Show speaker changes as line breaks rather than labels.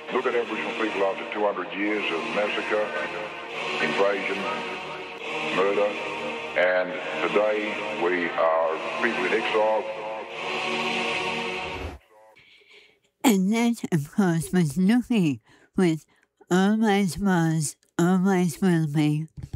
Look at Aboriginal people after 200 years of massacre, invasion, murder, and today we are people in exile.
And that, of course, was Nuki with Always Was, Always Will Be.